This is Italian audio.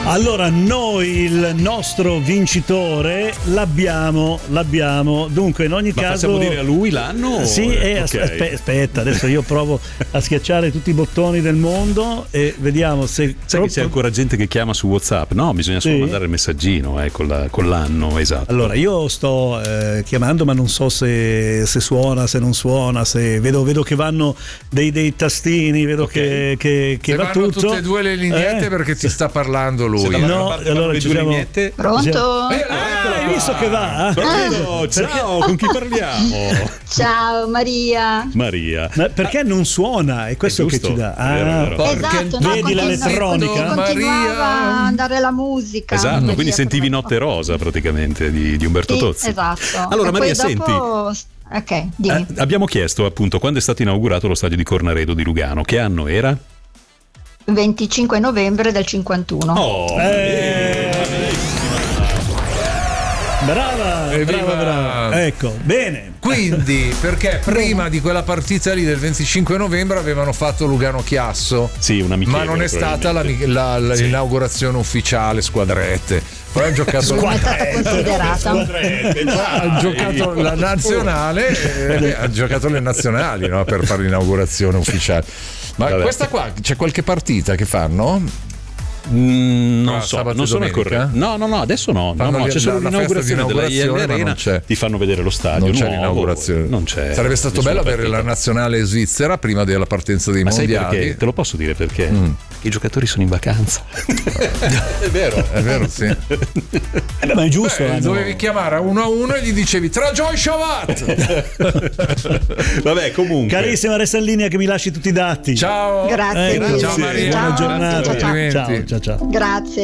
Allora, noi il nostro vincitore l'abbiamo. Dunque, in ogni caso. Facciamo dire a lui l'anno? Sì, okay. aspetta, adesso io provo a schiacciare tutti i bottoni del mondo e vediamo se. Sai che c'è ancora gente che chiama su WhatsApp? No, bisogna solo mandare il messaggino con l'anno, esatto. Allora, io sto chiamando, ma non so se suona, se non suona, se vedo che vanno dei tastini, vedo che se va vanno tutto. tutte e due le lineette perché ti sta parlando lui. No, allora ci siamo. Pronto? Hai visto che va? Ciao, con chi parliamo? Ciao Maria. Ma perché non suona? È questo che ci dà. Esatto, vedi l'elettronica? Continuava a andare la musica. Esatto, quindi sentivi Notte Rosa praticamente di Umberto Tozzi. Esatto. Allora, e Maria, poi dopo... senti. Ok, dimmi. Abbiamo chiesto appunto quando è stato inaugurato lo stadio di Cornaredo di Lugano. Che anno era? 25 novembre del 51. Brava. Ecco, bene. Quindi, perché prima di quella partita lì del 25 novembre avevano fatto Lugano Chiasso. Sì, una ma non è stata l'inaugurazione ufficiale, squadrette. Poi ha giocato ha giocato la nazionale, ha giocato le nazionali, no, per fare l'inaugurazione ufficiale. Ma questa qua c'è qualche partita che fanno? Non so, non sono al corrente. No, adesso no, c'è solo l'inaugurazione della IL Arena, ti fanno vedere lo stadio. Non c'è l'inaugurazione. Non c'è. Sarebbe stato bello avere la nazionale svizzera prima della partenza dei mondiali. Sai perché? Te lo posso dire perché? I giocatori sono in vacanza. È vero, sì. Ma è giusto. Dovevi chiamare a 1-1 e gli dicevi tra Joy Shavat. Vabbè, comunque. Carissima, resta in linea che mi lasci tutti i dati. Ciao. Grazie. Ciao Maria. Buona giornata. Ciao. Ciao. Grazie.